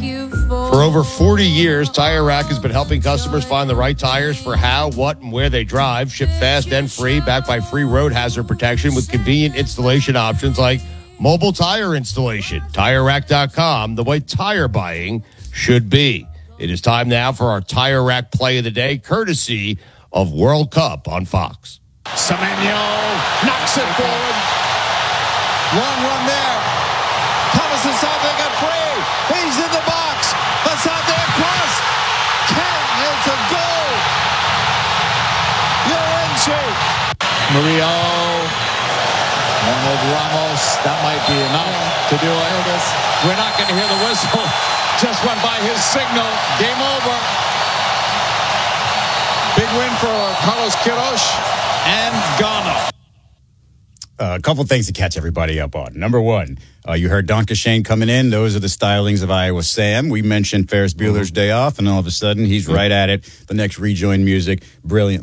For over 40 years, Tire Rack has been helping customers find the right tires for how, what, and where they drive. Ship fast and free, backed by free road hazard protection with convenient installation options like mobile tire installation. TireRack.com, the way tire buying should be. It is time now for our Tire Rack play of the day, courtesy of World Cup on Fox. Semenyo knocks it forward. Long run there. Thomas inside, they got free. He's in the box. Asante across. It's a goal. You're in shape. Murillo. Arnold Ramos. That might be enough to do it. We're not going to hear the whistle. Just went by his signal. Game over. Big win for Carlos Queiroz and Ghana. A couple things to catch everybody up on. Number one, you heard Donkey Shane coming in. Those are the stylings of Iowa Sam. We mentioned Ferris Bueller's Day Off, and all of a sudden he's right at it. The next rejoin music, brilliant.